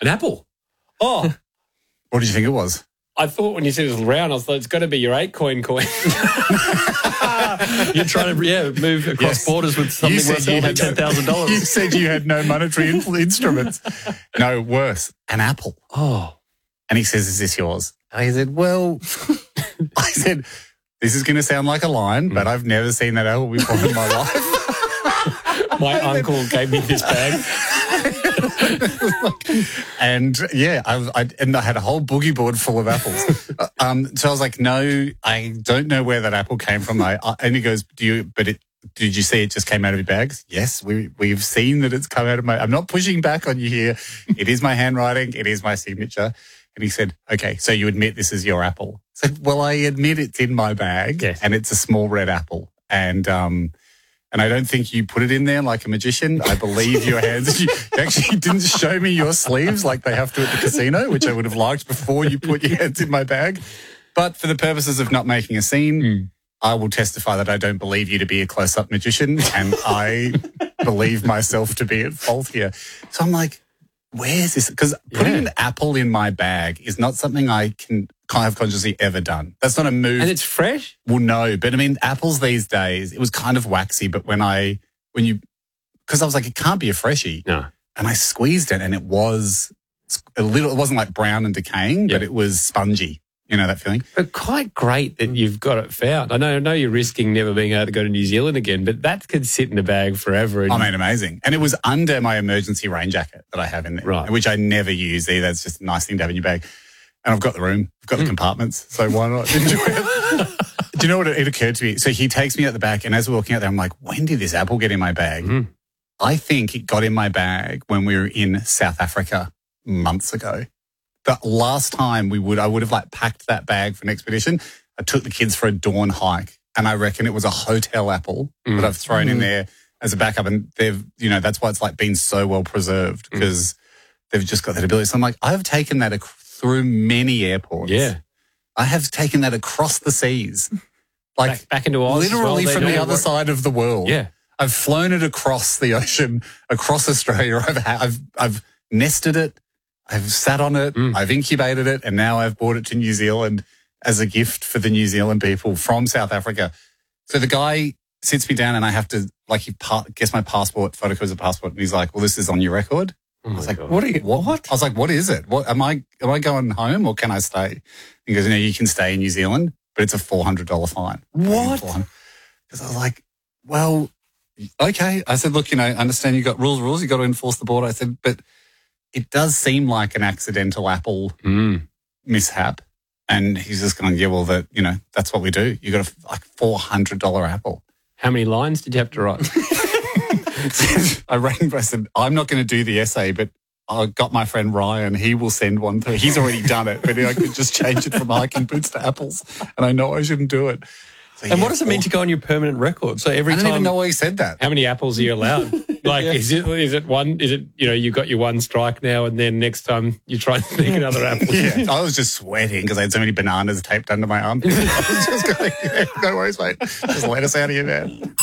An apple. Oh. What did you think it was? I thought when you said it was round, I thought it's got to be your 8 coin. You're trying to move across borders with something worth $10,000. You said you had no monetary instruments. No, worse, an apple. Oh. And he says, is this yours? And I said, well, I said, this is going to sound like a line, but I've never seen that apple before in my life. My uncle gave me this bag. And yeah, I had a whole boogie board full of apples. So I was like, no, I don't know where that apple came from. And he goes, did you see it just came out of your bags? Yes, we've seen that it's come out of I'm not pushing back on you here. It is my handwriting. It is my signature. And he said, okay, so you admit this is your apple? I said, well, I admit it's in my bag, yes, and it's a small red apple. And I don't think you put it in there like a magician. I believe your hands. You actually didn't show me your sleeves like they have to at the casino, which I would have liked before you put your hands in my bag. But for the purposes of not making a scene, I will testify that I don't believe you to be a close-up magician, and I believe myself to be at fault here. So I'm like, where's this? Because putting an apple in my bag is not something I can have consciously ever done. That's not a move. And it's fresh? Well, no. But I mean, apples these days, it was kind of waxy, but because I was like, it can't be a freshie. No. And I squeezed it and it was it wasn't like brown and decaying, but it was spongy. You know that feeling? But quite great that you've got it found. I know you're risking never being able to go to New Zealand again, but that could sit in a bag forever. I mean, amazing. And it was under my emergency rain jacket that I have in there, which I never use either. It's just a nice thing to have in your bag. And I've got the room. I've got the compartments, so why not enjoy it? Do you know what it occurred to me? So he takes me out the back, and as we're walking out there, I'm like, when did this apple get in my bag? I think it got in my bag when we were in South Africa months ago. The last time I would have like packed that bag for an expedition. I took the kids for a dawn hike, and I reckon it was a hotel apple that I've thrown in there as a backup. And that's why it's like been so well preserved, because they've just got that ability. So I'm like, I've taken that through many airports. Yeah. I have taken that across the seas. Like back into Oz. Literally from the other side of the world. Yeah. I've flown it across the ocean, across Australia. I've nested it. I've sat on it, I've incubated it, and now I've brought it to New Zealand as a gift for the New Zealand people from South Africa. So the guy sits me down and I have to, he gets my passport, photocopies the passport, and he's like, well, this is on your record. I was like, what? I was like, what is it? What am I going home or can I stay? He goes, no, you can stay in New Zealand, but it's a $400 fine. What? Because I was like, well, okay. I said, look, I understand you got rules. You got to enforce the border. I said, but it does seem like an accidental apple mishap. And he's just going, yeah, well, that's what we do. You got a $400 apple. How many lines did you have to write? I said, I'm not going to do the essay, but I got my friend Ryan. He will send one through. He's already done it, but I could just change it from hiking boots to apples. And I know I shouldn't do it. So, and what does it mean to go on your permanent record? So every time, I don't even know why he said that. How many apples are you allowed? Is it one? Is it you got your one strike now, and then next time you try to pick another apple? Yeah, I was just sweating because I had so many bananas taped under my arm. I was just going, no worries, mate. Just let us out of here, man.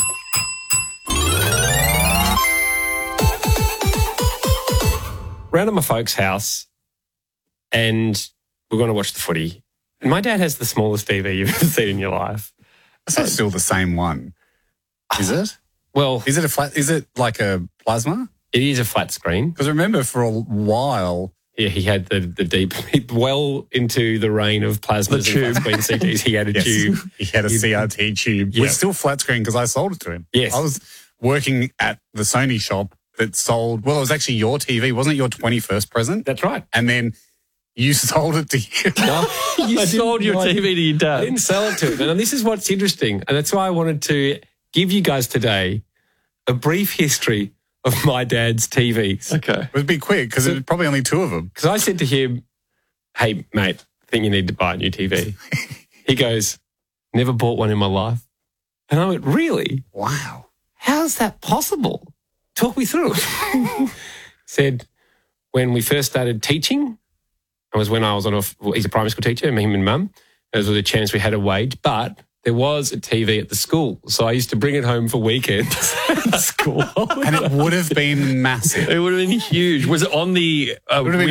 Round at my folks' house, and we're going to watch the footy. And my dad has the smallest TV you've ever seen in your life. It's still the same one, is it? Well, is it like a plasma? It is a flat screen. Because remember, for a while, he had the deep, well into the reign of plasmas and flat screen CDs. He had a tube. He had a CRT tube. Yep. It's still flat screen because I sold it to him. Yes, I was working at the Sony shop that sold. Well, it was actually your TV, wasn't it? Your 21st present. That's right. And then you sold it to him. You sold your TV to your dad. I didn't sell it to him. And this is what's interesting. And that's why I wanted to give you guys today a brief history of my dad's TVs. Okay. It would be quick because there's probably only two of them. Because I said to him, hey, mate, I think you need to buy a new TV. He goes, never bought one in my life. And I went, really? Wow. How's that possible? Talk me through it. Said, when we first started teaching, it was when I was he's a primary school teacher, him and mum. There was a chance we had a wage, but there was a TV at the school. So I used to bring it home for weekends at school. And it would have been massive. It would have been huge. Was it on the...